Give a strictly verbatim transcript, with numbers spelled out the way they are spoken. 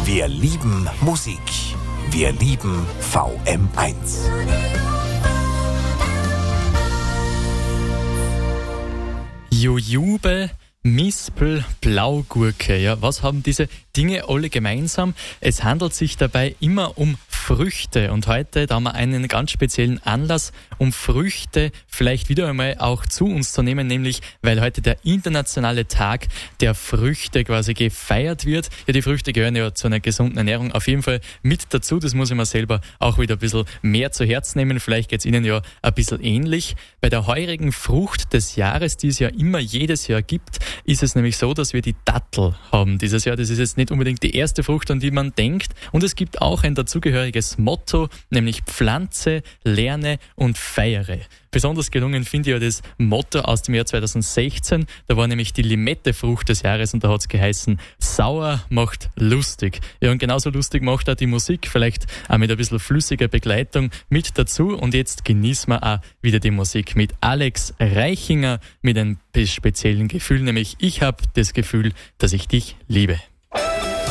Wir lieben Musik. Wir lieben V M eins. Jujube, Mispel, Blaugurke. Ja, was haben diese Dinge alle gemeinsam? Es handelt sich dabei immer um Früchte. Und heute, da haben wir einen ganz speziellen Anlass, um Früchte vielleicht wieder einmal auch zu uns zu nehmen, nämlich weil heute der internationale Tag der Früchte quasi gefeiert wird. Ja, die Früchte gehören ja zu einer gesunden Ernährung auf jeden Fall mit dazu. Das muss ich mir selber auch wieder ein bisschen mehr zu Herzen nehmen. Vielleicht geht es Ihnen ja ein bisschen ähnlich. Bei der heurigen Frucht des Jahres, die es ja immer jedes Jahr gibt, ist es nämlich so, dass wir die Dattel haben dieses Jahr. Das ist jetzt nicht unbedingt die erste Frucht, an die man denkt. Und es gibt auch ein dazugehöriges Motto, nämlich Pflanze, lerne und feiere. Besonders gelungen finde ich ja das Motto aus dem Jahr zweitausendsechzehn. Da war nämlich die Limette-Frucht des Jahres und da hat es geheißen, sauer macht lustig. Ja, und genauso lustig macht auch die Musik, vielleicht auch mit ein bisschen flüssiger Begleitung mit dazu. Und jetzt genießen wir auch wieder die Musik mit Alex Reichinger mit einem speziellen Gefühl, nämlich ich habe das Gefühl, dass ich dich liebe.